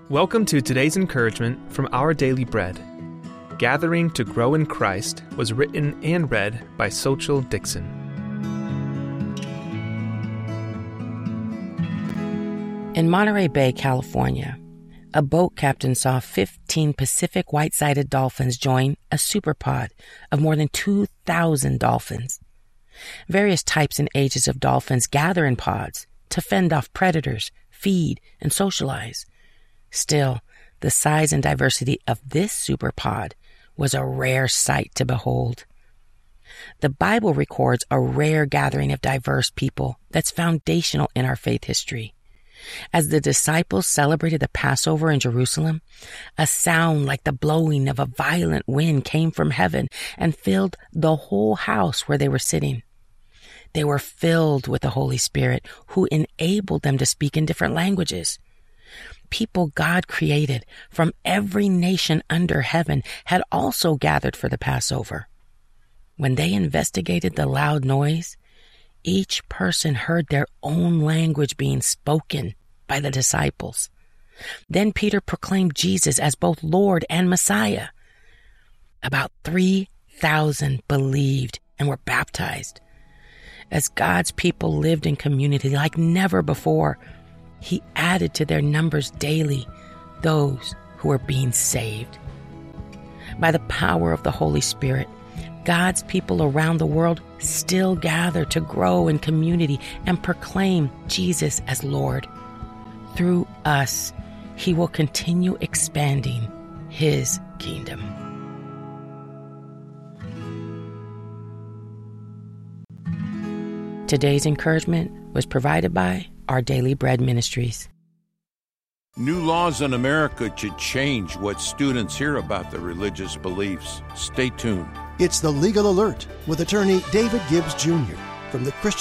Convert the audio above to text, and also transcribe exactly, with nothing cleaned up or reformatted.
Welcome to today's encouragement from Our Daily Bread. Gathering to Grow in Christ was written and read by Sochel Dixon. In Monterey Bay, California, a boat captain saw fifteen Pacific white-sided dolphins join a superpod of more than two thousand dolphins. Various types and ages of dolphins gather in pods to fend off predators, feed, and socialize. Still, the size and diversity of this superpod was a rare sight to behold. The Bible records a rare gathering of diverse people that's foundational in our faith history. As the disciples celebrated the Passover in Jerusalem, a sound like the blowing of a violent wind came from heaven and filled the whole house where they were sitting. They were filled with the Holy Spirit, who enabled them to speak in different languages. People God created from every nation under heaven had also gathered for the Passover. When they investigated the loud noise, each person heard their own language being spoken by the disciples. Then Peter proclaimed Jesus as both Lord and Messiah. About three thousand believed and were baptized. As God's people lived in community like never before, He added to their numbers daily those who were being saved. By the power of the Holy Spirit, God's people around the world still gather to grow in community and proclaim Jesus as Lord. Through us, He will continue expanding His kingdom. Today's encouragement was provided by Our Daily Bread Ministries. New laws in America should change what students hear about their religious beliefs. Stay tuned. It's the Legal Alert with attorney David Gibbs Junior from the Christian